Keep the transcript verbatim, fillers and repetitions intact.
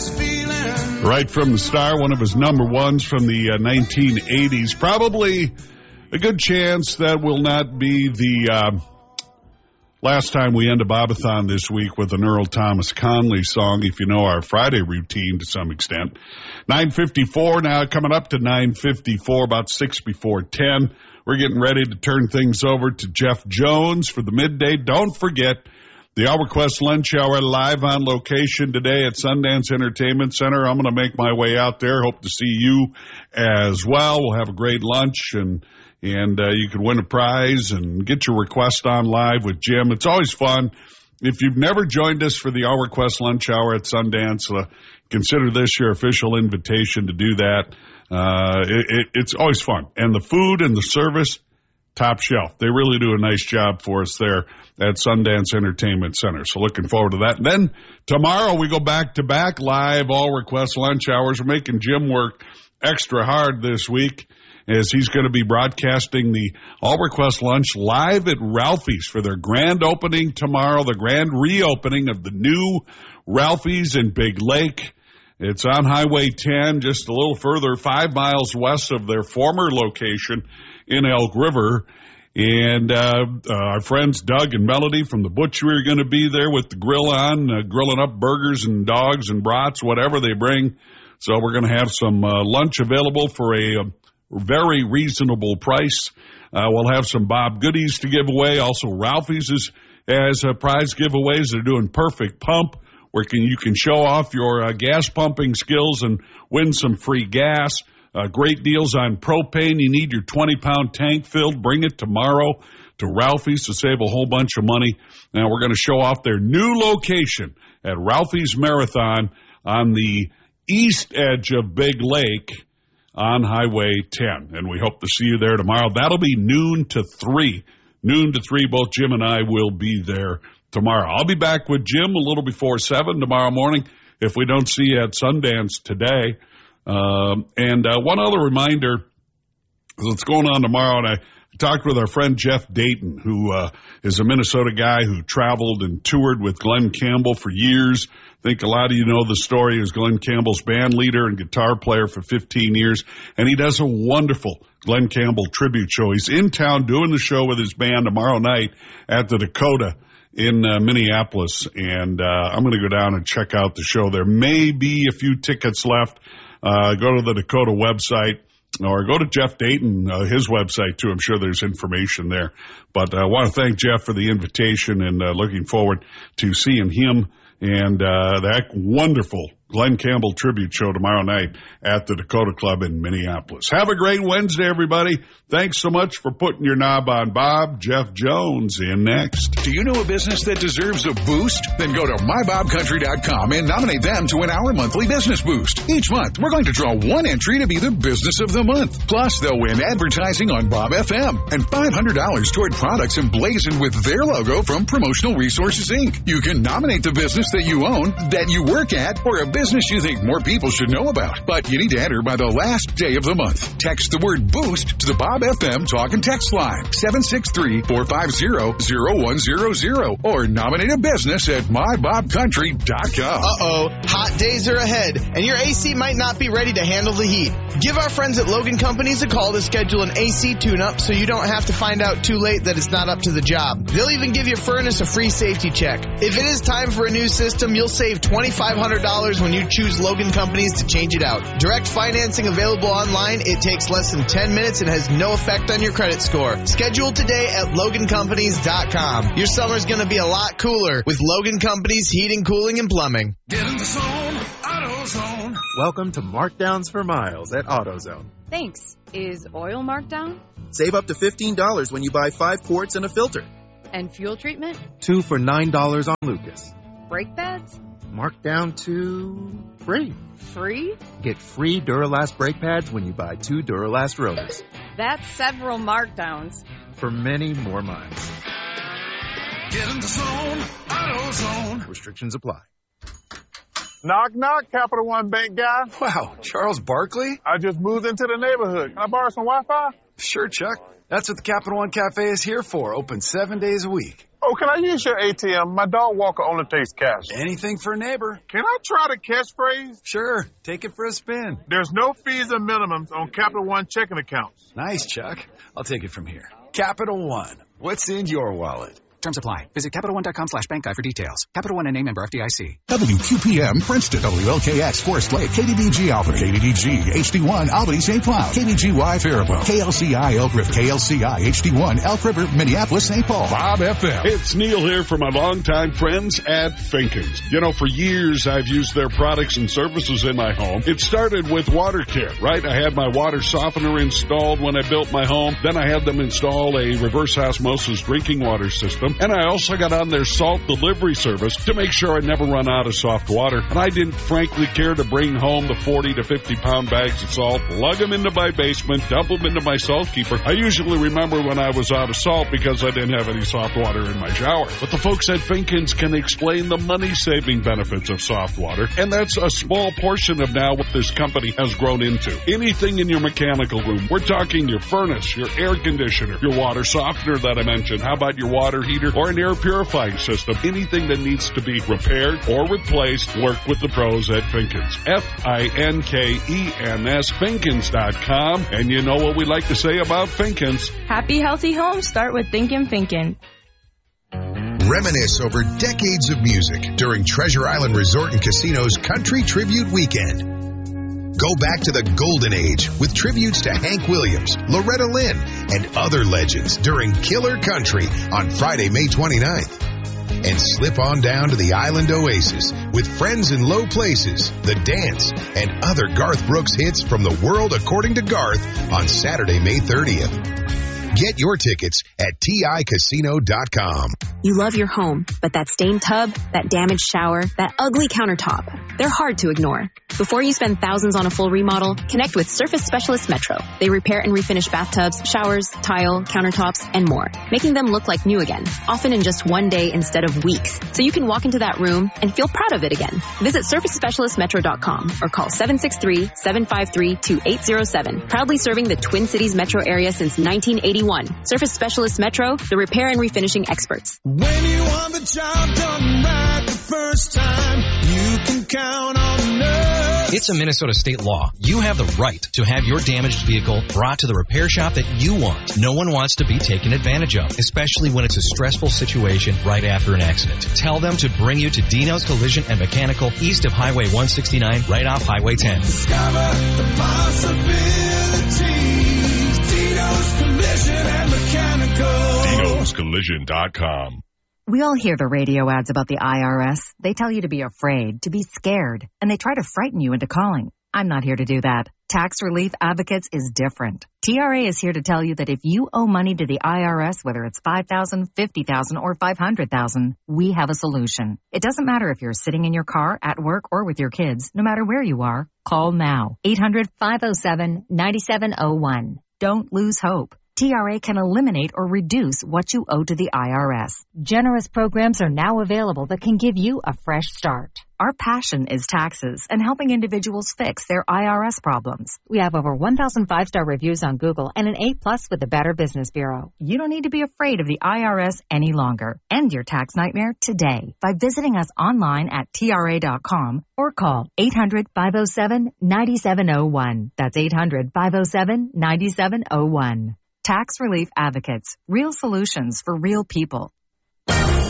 Right from the start, one of his number ones from the uh, nineteen eighties. Probably a good chance that will not be the uh, last time we end a Bobathon this week with an Earl Thomas Conley song, if you know our Friday routine to some extent. nine fifty-four now, coming up to nine fifty-four, about six before ten. We're getting ready to turn things over to Jeff Jones for the midday. Don't forget, the AlberQuest Lunch Hour live on location today at Sundance Entertainment Center. I'm going to make my way out there. Hope to see you as well. We'll have a great lunch, and and uh, you can win a prize and get your request on live with Jim. It's always fun. If you've never joined us for the AlberQuest Lunch Hour at Sundance, uh, consider this your official invitation to do that. Uh, it, it, it's always fun. And the food and the service, top shelf. They really do a nice job for us there at Sundance Entertainment Center. So looking forward to that. And then tomorrow we go back to back live AlberQuest Lunch Hours. We're making Jim work extra hard this week as he's going to be broadcasting the AlberQuest Lunch live at Ralphie's for their grand opening tomorrow, the grand reopening of the new Ralphie's in Big Lake. It's on Highway ten, just a little further, five miles west of their former location in Elk River. And uh, uh, our friends Doug and Melody from the butchery are going to be there with the grill on, uh, grilling up burgers and dogs and brats, whatever they bring. So we're going to have some uh, lunch available for a, a very reasonable price. Uh, we'll have some Bob goodies to give away. Also, Ralphie's is, as uh, prize giveaways. They're doing Perfect Pump, where can, you can show off your uh, gas pumping skills and win some free gas. Uh, great deals on propane. You need your twenty-pound tank filled. Bring it tomorrow to Ralphie's to save a whole bunch of money. Now we're going to show off their new location at Ralphie's Marathon on the east edge of Big Lake on Highway ten. And we hope to see you there tomorrow. That'll be noon to three. Noon to three, both Jim and I will be there tomorrow. I'll be back with Jim a little before seven tomorrow morning if we don't see you at Sundance today. Um, and uh, one other reminder, what's going on tomorrow, and I talked with our friend Jeff Dayton, who uh, is a Minnesota guy who traveled and toured with Glenn Campbell for years. I think a lot of you know the story. He was Glenn Campbell's band leader and guitar player for fifteen years, and he does a wonderful Glenn Campbell tribute show. He's in town doing the show with his band tomorrow night at the Dakota in uh, Minneapolis, and uh, I'm going to go down and check out the show. There may be a few tickets left. Uh, go to the Dakota website or go to Jeff Dayton, uh, his website, too. I'm sure there's information there. But I want to thank Jeff for the invitation and uh, looking forward to seeing him and uh, that wonderful Glenn Campbell tribute show tomorrow night at the Dakota Club in Minneapolis. Have a great Wednesday, everybody. Thanks so much for putting your knob on Bob. Jeff Jones in next. Do you know a business that deserves a boost? Then go to my bob country dot com and nominate them to win our monthly business boost. Each month, we're going to draw one entry to be the business of the month. Plus, they'll win advertising on Bob F M and five hundred dollars toward products emblazoned with their logo from Promotional Resources, Incorporated. You can nominate the business that you own, that you work at, or a business you think more people should know about. But you need to enter by the last day of the month. Text the word BOOST to the Bob F M Talk and Text line, seven six three, four five zero, zero one zero zero, or nominate a business at my bob country dot com. Uh-oh, hot days are ahead, and your A C might not be ready to handle the heat. Give our friends at Logan Companies a call to schedule an A C tune-up so you don't have to find out too late that it's not up to the job. They'll even give your furnace a free safety check. If it is time for a new system, you'll save twenty-five hundred dollars when you choose Logan Companies to change it out. Direct financing available online. It takes less than ten minutes and has no effect on your credit score. Schedule today at logan companies dot com. Your summer's going to be a lot cooler with Logan Companies Heating, Cooling, and Plumbing. Get in the zone, AutoZone. Welcome to Markdowns for Miles at AutoZone. Thanks. Is oil marked down? Save up to fifteen dollars when you buy five quarts and a filter. And fuel treatment? Two for nine dollars on Lucas. Brake pads? Marked down to free. Free? Get free Duralast brake pads when you buy two Duralast rotors. That's several markdowns. For many more miles. Get in the zone, AutoZone. Restrictions apply. Knock, knock, Capital One Bank guy. Wow, Charles Barkley? I just moved into the neighborhood. Can I borrow some Wi-Fi? Sure, Chuck. That's what the Capital One Cafe is here for, open seven days a week. Oh, can I use your A T M? My dog walker only takes cash. Anything for a neighbor. Can I try the catchphrase? Sure. Take it for a spin. There's no fees and minimums on Capital One checking accounts. Nice, Chuck. I'll take it from here. Capital One. What's in your wallet? Terms apply. Visit CapitalOne.com slash bank guide for details. Capital One and a member F D I C. W Q P M Princeton, W L K X Forest Lake, K D B G Albany, K D D G H D one Albany Saint Cloud, K D G Y Faribault, K L C I Elk River, K L C I H D one Elk River, Minneapolis Saint Paul, Bob F M. It's Neil here for my longtime friends at Finkins. You know, for years I've used their products and services in my home. It started with water care, right? I had my water softener installed when I built my home. Then I had them install a reverse osmosis drinking water system. And I also got on their salt delivery service to make sure I never run out of soft water. And I didn't frankly care to bring home the forty to fifty pound bags of salt, lug them into my basement, dump them into my salt keeper. I usually remember when I was out of salt because I didn't have any soft water in my shower. But the folks at Finkins can explain the money-saving benefits of soft water. And that's a small portion of now what this company has grown into. Anything in your mechanical room. We're talking your furnace, your air conditioner, your water softener that I mentioned. How about your water heater or an air purifying system? Anything that needs to be repaired or replaced, work with the pros at Finkins. F I N K E N S, Finkins dot com. And you know what we like to say about Finkins. Happy, healthy homes start with thinking Finkin. Reminisce over decades of music during Treasure Island Resort and Casino's Country Tribute Weekend. Go back to the golden age with tributes to Hank Williams, Loretta Lynn, and other legends during Killer Country on Friday, May twenty-ninth. And slip on down to the Island Oasis with Friends in Low Places, The Dance, and other Garth Brooks hits from the world according to Garth on Saturday, May thirtieth. Get your tickets at T I casino dot com. You love your home, but that stained tub, that damaged shower, that ugly countertop, they're hard to ignore. Before you spend thousands on a full remodel, connect with Surface Specialist Metro. They repair and refinish bathtubs, showers, tile, countertops, and more, making them look like new again, often in just one day instead of weeks, so you can walk into that room and feel proud of it again. Visit surface specialist metro dot com or call seven six three, seven five three, two eight zero seven. Proudly serving the Twin Cities metro area since nineteen eighty-one. Surface Specialist Metro, the repair and refinishing experts. When you want the job done right the first time, you can count on us. It's a Minnesota state law. You have the right to have your damaged vehicle brought to the repair shop that you want. No one wants to be taken advantage of, especially when it's a stressful situation right after an accident. Tell them to bring you to Dino's Collision and Mechanical east of Highway one sixty-nine, right off Highway ten. Discover the possibilities. Dino's Collision and Mechanical. Dinos Collision dot com. We all hear the radio ads about the I R S. They tell you to be afraid, to be scared, and they try to frighten you into calling. I'm not here to do that. Tax Relief Advocates is different. T R A is here to tell you that if you owe money to the I R S, whether it's five thousand dollars, fifty thousand dollars, or five hundred thousand dollars, we have a solution. It doesn't matter if you're sitting in your car, at work, or with your kids. No matter where you are, call now. eight hundred, five oh seven, nine seven oh one. Don't lose hope. T R A can eliminate or reduce what you owe to the I R S. Generous programs are now available that can give you a fresh start. Our passion is taxes and helping individuals fix their I R S problems. We have over one thousand five-star reviews on Google and an A plus with the Better Business Bureau. You don't need to be afraid of the I R S any longer. End your tax nightmare today by visiting us online at T R A dot com or call eight hundred, five oh seven, nine seven oh one. That's eight hundred, five oh seven, nine seven oh one. Tax Relief Advocates. Real solutions for real people.